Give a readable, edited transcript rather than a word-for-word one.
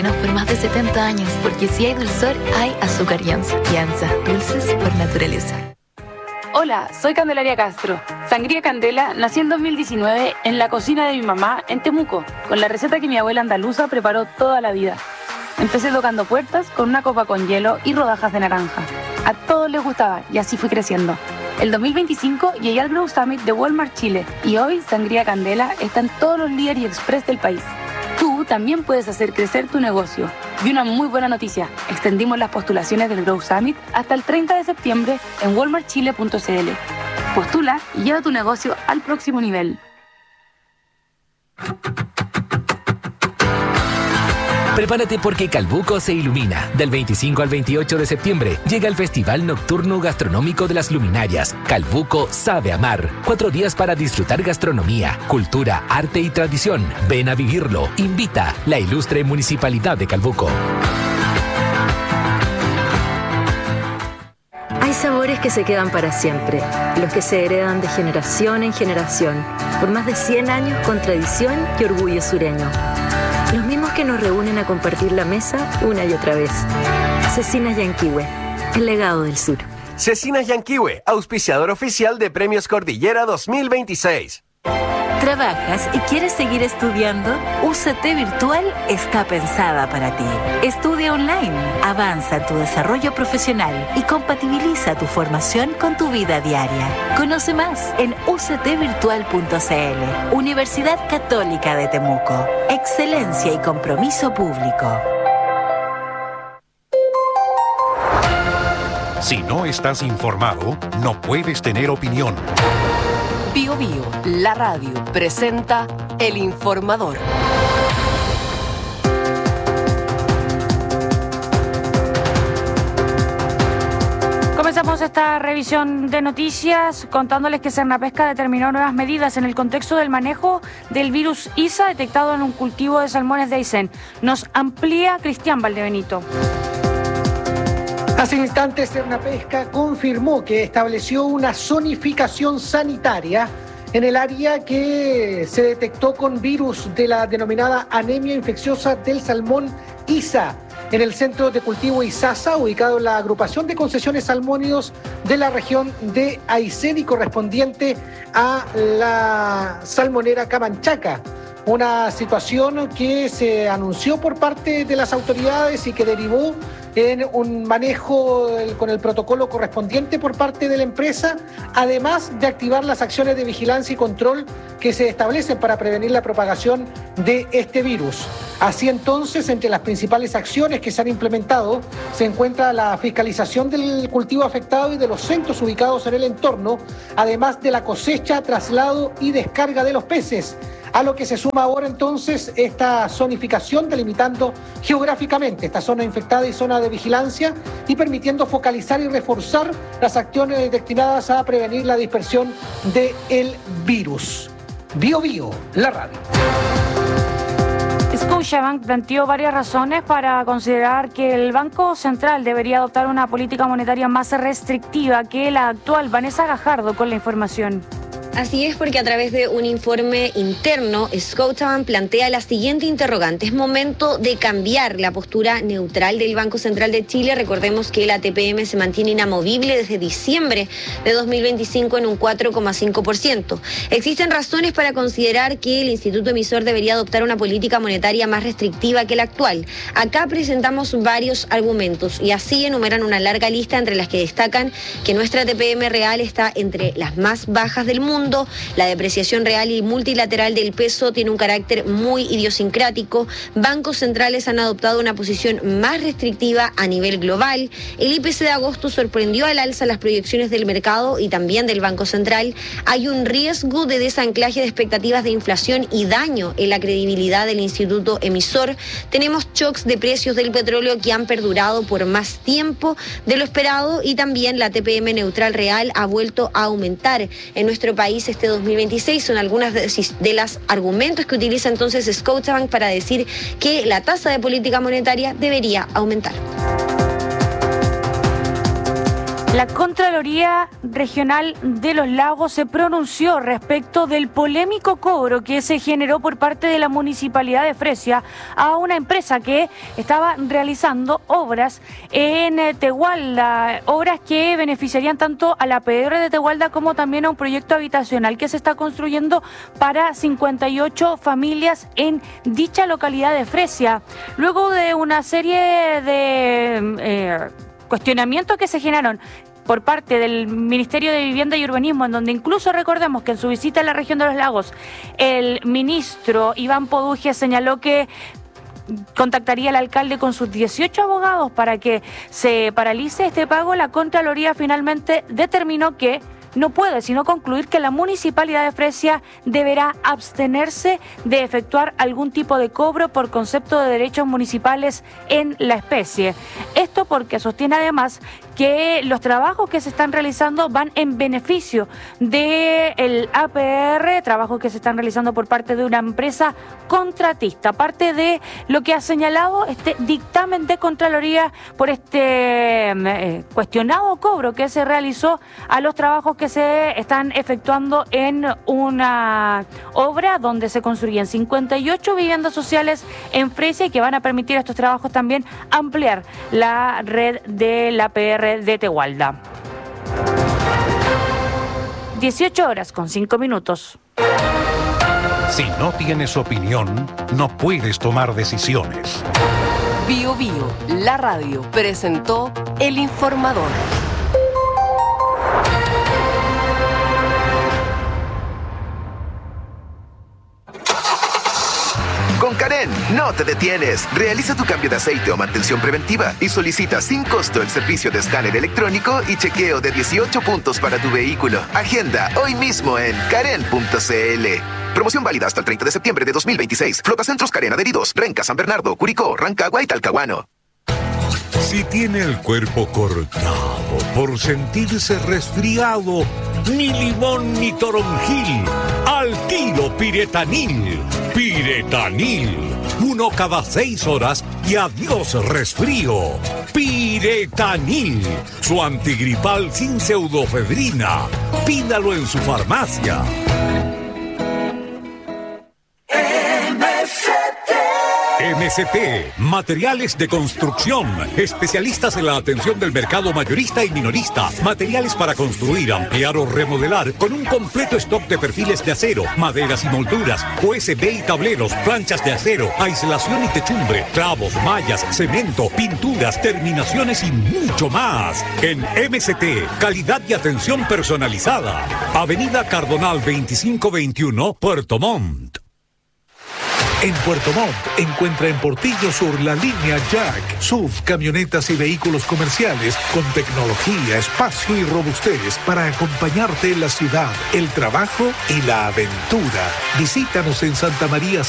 por más de 70 años, porque si hay dulzor, hay azúcar Yanza. Yanza, dulces por naturaleza. Hola, soy Candelaria Castro. Sangría Candela nació en 2019 en la cocina de mi mamá en Temuco, con la receta que mi abuela andaluza preparó toda la vida. Empecé tocando puertas con una copa con hielo y rodajas de naranja. A todos les gustaba y así fui creciendo. El 2025 llegué al Grow Summit de Walmart Chile y hoy Sangría Candela está en todos los Líder y Express del país. Tú también puedes hacer crecer tu negocio. Y una muy buena noticia, extendimos las postulaciones del Grow Summit hasta el 30 de septiembre en walmartchile.cl. Postula y lleva tu negocio al próximo nivel. Prepárate porque Calbuco se ilumina. Del 25 al 28 de septiembre llega el Festival Nocturno Gastronómico de las Luminarias. Calbuco sabe amar. 4 días para disfrutar gastronomía, cultura, arte y tradición. Ven a vivirlo. Invita la ilustre Municipalidad de Calbuco. Hay sabores que se quedan para siempre, los que se heredan de generación en generación, por más de 100 años con tradición y orgullo sureño. Los mismos que nos reúnen a compartir la mesa una y otra vez. Cecinas Yanquihue, el legado del sur. Cecinas Yanquihue, auspiciador oficial de Premios Cordillera 2026. ¿Trabajas y quieres seguir estudiando? UCT Virtual está pensada para ti. Estudia online, avanza en tu desarrollo profesional y compatibiliza tu formación con tu vida diaria. Conoce más en uctvirtual.cl. Universidad Católica de Temuco. Excelencia y compromiso público. Si no estás informado, no puedes tener opinión. Bio Bio, la radio, presenta El Informador. Comenzamos esta revisión de noticias contándoles que Sernapesca determinó nuevas medidas en el contexto del manejo del virus ISA detectado en un cultivo de salmones de Aysén. Nos amplía Cristian Valdebenito. Hace instantes, Sernapesca confirmó que estableció una zonificación sanitaria en el área que se detectó con virus de la denominada anemia infecciosa del salmón ISA, en el centro de cultivo Isasa, ubicado en la agrupación de concesiones salmónidos de la región de Aysén y correspondiente a la salmonera Camanchaca. Una situación que se anunció por parte de las autoridades y que derivó en un manejo con el protocolo correspondiente por parte de la empresa, además de activar las acciones de vigilancia y control que se establecen para prevenir la propagación de este virus. Así entonces, entre las principales acciones que se han implementado, se encuentra la fiscalización del cultivo afectado y de los centros ubicados en el entorno, además de la cosecha, traslado y descarga de los peces, a lo que se suma ahora entonces esta zonificación delimitando geográficamente esta zona infectada y zona de vigilancia y permitiendo focalizar y reforzar las acciones destinadas a prevenir la dispersión del virus. Bio Bio, la radio. Scotiabank planteó varias razones para considerar que el Banco Central debería adoptar una política monetaria más restrictiva que la actual. Vanessa Gajardo con la información. Así es, porque a través de un informe interno, Scotiabank plantea la siguiente interrogante. Es momento de cambiar la postura neutral del Banco Central de Chile. Recordemos que la TPM se mantiene inamovible desde diciembre de 2025 en un 4,5%. Existen razones para considerar que el Instituto Emisor debería adoptar una política monetaria más restrictiva que la actual. Acá presentamos varios argumentos y así enumeran una larga lista, entre las que destacan que nuestra TPM real está entre las más bajas del mundo. La depreciación real y multilateral del peso tiene un carácter muy idiosincrático. Bancos centrales han adoptado una posición más restrictiva a nivel global. El IPC de agosto sorprendió al alza las proyecciones del mercado y también del Banco Central. Hay un riesgo de desanclaje de expectativas de inflación y daño en la credibilidad del Instituto Emisor. Tenemos shocks de precios del petróleo que han perdurado por más tiempo de lo esperado y también la TPM neutral real ha vuelto a aumentar en nuestro país este 2026. Son algunas de las argumentos que utiliza entonces Scotiabank para decir que la tasa de política monetaria debería aumentar. La Contraloría Regional de los Lagos se pronunció respecto del polémico cobro que se generó por parte de la Municipalidad de Fresia a una empresa que estaba realizando obras en Tegualda, obras que beneficiarían tanto a la PR de Tegualda como también a un proyecto habitacional que se está construyendo para 58 familias en dicha localidad de Fresia. Luego de una serie de cuestionamientos que se generaron por parte del Ministerio de Vivienda y Urbanismo, en donde incluso recordemos que en su visita a la región de los lagos, el ministro Iván Poduje señaló que contactaría al alcalde con sus 18 abogados para que se paralice este pago. La Contraloría finalmente determinó que no puede sino concluir que la Municipalidad de Fresia deberá abstenerse de efectuar algún tipo de cobro por concepto de derechos municipales en la especie. Esto porque sostiene además que los trabajos que se están realizando van en beneficio del APR, trabajos que se están realizando por parte de una empresa contratista. Aparte de lo que ha señalado este dictamen de Contraloría por este cuestionado cobro que se realizó a los trabajos que se están efectuando en una obra donde se construyen 58 viviendas sociales en Fresia y que van a permitir a estos trabajos también ampliar la red de la PR de Tegualda. 18:05. Si no tienes opinión, no puedes tomar decisiones. Bio Bio, la radio, presentó El Informador. Con Karen, no te detienes. Realiza tu cambio de aceite o mantención preventiva y solicita sin costo el servicio de escáner electrónico y chequeo de 18 puntos para tu vehículo. Agenda hoy mismo en karen.cl. Promoción válida hasta el 30 de septiembre de 2026. Flotacentros Karen adheridos. Renca, San Bernardo, Curicó, Rancagua y Talcahuano. Si tiene el cuerpo cortado por sentirse resfriado, ni limón ni toronjil, al tiro Piretanil. Piretanil, 1 cada 6 horas y adiós resfrío. Piretanil, su antigripal sin pseudofedrina. Pídalo en su farmacia. MST, materiales de construcción, especialistas en la atención del mercado mayorista y minorista, materiales para construir, ampliar o remodelar, con un completo stock de perfiles de acero, maderas y molduras, USB y tableros, planchas de acero, aislación y techumbre, clavos, mallas, cemento, pinturas, terminaciones y mucho más. En MST, calidad y atención personalizada. Avenida Cardonal 2521, Puerto Montt. En Puerto Montt encuentra en Portillo Sur la línea Jack, SUV, camionetas y vehículos comerciales con tecnología, espacio y robustez para acompañarte en la ciudad, el trabajo y la aventura. Visítanos en Santa María